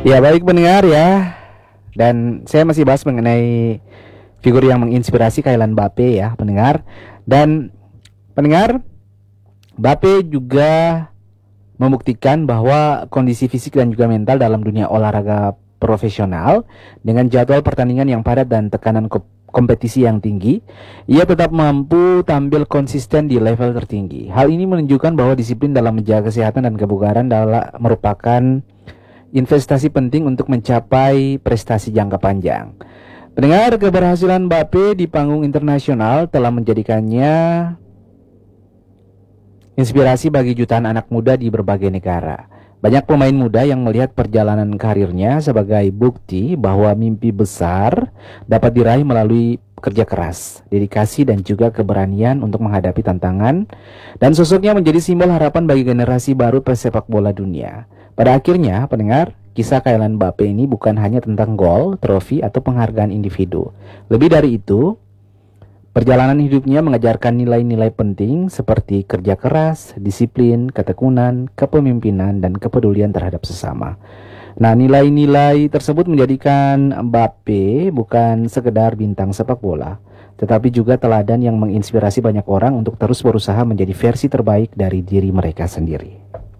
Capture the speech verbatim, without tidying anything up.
Ya baik pendengar ya. Dan saya masih bahas mengenai figur yang menginspirasi Kylian Mbappe ya pendengar. Dan pendengar, Mbappe juga membuktikan bahwa kondisi fisik dan juga mental dalam dunia olahraga profesional dengan jadwal pertandingan yang padat dan tekanan ko- kompetisi yang tinggi, ia tetap mampu tampil konsisten di level tertinggi. Hal ini menunjukkan bahwa disiplin dalam menjaga kesehatan dan kebugaran adalah merupakan investasi penting untuk mencapai prestasi jangka panjang. Pendengar, keberhasilan Mbappe di panggung internasional telah menjadikannya inspirasi bagi jutaan anak muda di berbagai negara. Banyak pemain muda yang melihat perjalanan karirnya sebagai bukti bahwa mimpi besar dapat diraih melalui kerja keras, dedikasi dan juga keberanian untuk menghadapi tantangan, dan sosoknya menjadi simbol harapan bagi generasi baru pesepak bola dunia. Pada akhirnya, pendengar, kisah Kylian Mbappe ini bukan hanya tentang gol, trofi atau penghargaan individu. Lebih dari itu, perjalanan hidupnya mengajarkan nilai-nilai penting seperti kerja keras, disiplin, ketekunan, kepemimpinan, dan kepedulian terhadap sesama. Nah, nilai-nilai tersebut menjadikan Mbappe bukan sekedar bintang sepak bola, tetapi juga teladan yang menginspirasi banyak orang untuk terus berusaha menjadi versi terbaik dari diri mereka sendiri.